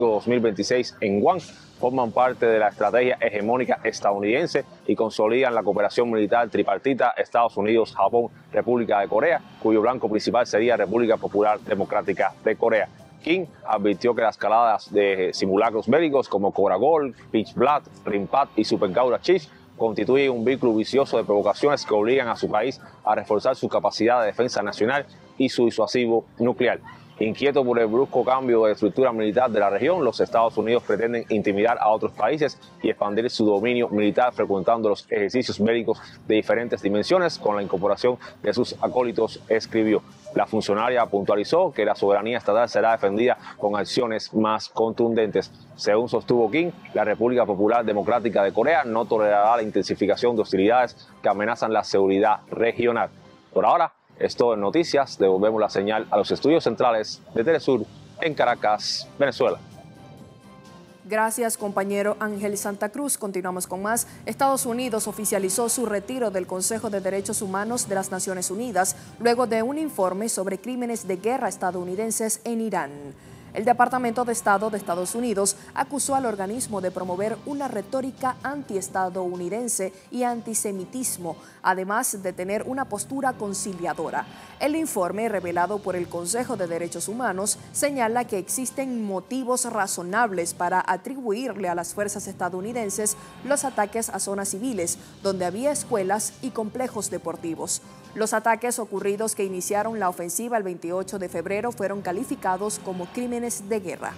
2026 en Guam forman parte de la estrategia hegemónica estadounidense y consolidan la cooperación militar tripartita Estados Unidos, Japón, República de Corea, cuyo blanco principal sería República Popular Democrática de Corea. Kim advirtió que las escaladas de simulacros bélicos como Cobra Gold, Pitch Black, Rimpat y Super Gaura Chief constituyen un vínculo vicioso de provocaciones que obligan a su país a reforzar su capacidad de defensa nacional y su disuasivo nuclear. Inquieto por el brusco cambio de estructura militar de la región, los Estados Unidos pretenden intimidar a otros países y expandir su dominio militar frecuentando los ejercicios bélicos de diferentes dimensiones con la incorporación de sus acólitos, escribió. La funcionaria puntualizó que la soberanía estatal será defendida con acciones más contundentes. Según sostuvo Kim, la República Popular Democrática de Corea no tolerará la intensificación de hostilidades que amenazan la seguridad regional. Por ahora, es todo en noticias. Devolvemos la señal a los estudios centrales de Telesur en Caracas, Venezuela. Gracias, compañero Ángel Santa Cruz. Continuamos con más. Estados Unidos oficializó su retiro del Consejo de Derechos Humanos de las Naciones Unidas luego de un informe sobre crímenes de guerra estadounidenses en Irán. El Departamento de Estado de Estados Unidos acusó al organismo de promover una retórica antiestadounidense y antisemitismo, además de tener una postura conciliadora. El informe revelado por el Consejo de Derechos Humanos señala que existen motivos razonables para atribuirle a las fuerzas estadounidenses los ataques a zonas civiles, donde había escuelas y complejos deportivos. Los ataques ocurridos que iniciaron la ofensiva el 28 de febrero fueron calificados como crímenes de guerra.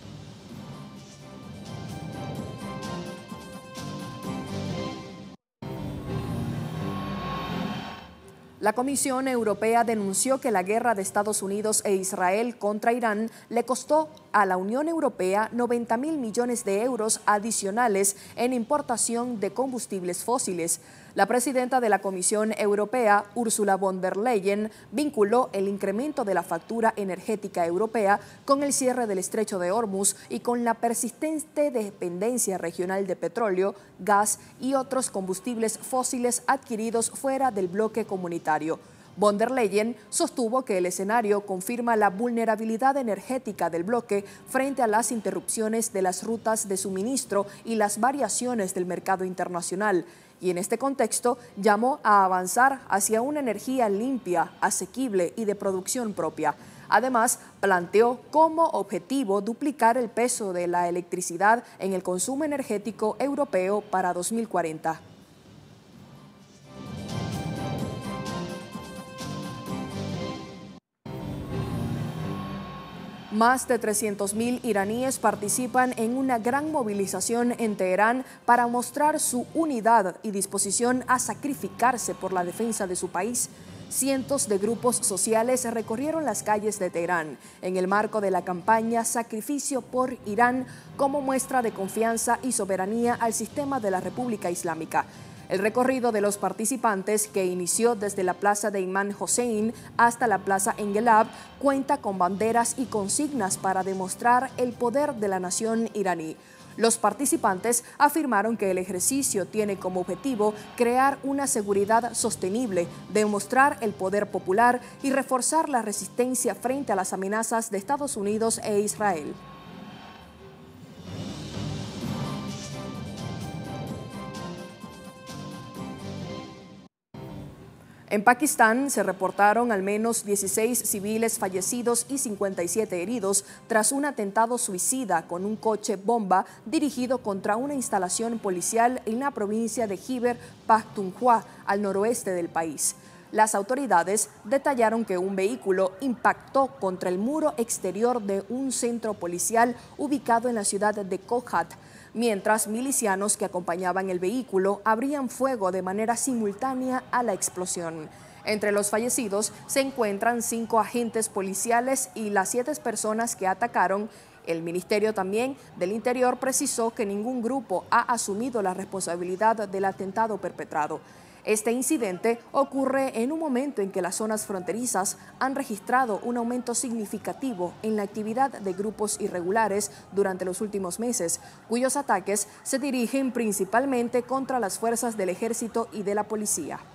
La Comisión Europea denunció que la guerra de Estados Unidos e Israel contra Irán le costó a la Unión Europea 90.000 millones de euros adicionales en importación de combustibles fósiles. La presidenta de la Comisión Europea, Ursula von der Leyen, vinculó el incremento de la factura energética europea con el cierre del estrecho de Hormuz y con la persistente dependencia regional de petróleo, gas y otros combustibles fósiles adquiridos fuera del bloque comunitario. Von der Leyen sostuvo que el escenario confirma la vulnerabilidad energética del bloque frente a las interrupciones de las rutas de suministro y las variaciones del mercado internacional. Y en este contexto llamó a avanzar hacia una energía limpia, asequible y de producción propia. Además, planteó como objetivo duplicar el peso de la electricidad en el consumo energético europeo para 2040. Más de 300.000 iraníes participan en una gran movilización en Teherán para mostrar su unidad y disposición a sacrificarse por la defensa de su país. Cientos de grupos sociales recorrieron las calles de Teherán en el marco de la campaña Sacrificio por Irán como muestra de confianza y soberanía al sistema de la República Islámica. El recorrido de los participantes, que inició desde la plaza de Imam Hossein hasta la plaza Engelab, cuenta con banderas y consignas para demostrar el poder de la nación iraní. Los participantes afirmaron que el ejercicio tiene como objetivo crear una seguridad sostenible, demostrar el poder popular y reforzar la resistencia frente a las amenazas de Estados Unidos e Israel. En Pakistán se reportaron al menos 16 civiles fallecidos y 57 heridos tras un atentado suicida con un coche bomba dirigido contra una instalación policial en la provincia de Khyber Pakhtunkhwa, al noroeste del país. Las autoridades detallaron que un vehículo impactó contra el muro exterior de un centro policial ubicado en la ciudad de Kohat, mientras milicianos que acompañaban el vehículo abrían fuego de manera simultánea a la explosión. Entre los fallecidos se encuentran 5 agentes policiales y las 7 personas que atacaron. El Ministerio también del Interior precisó que ningún grupo ha asumido la responsabilidad del atentado perpetrado. Este incidente ocurre en un momento en que las zonas fronterizas han registrado un aumento significativo en la actividad de grupos irregulares durante los últimos meses, cuyos ataques se dirigen principalmente contra las fuerzas del ejército y de la policía.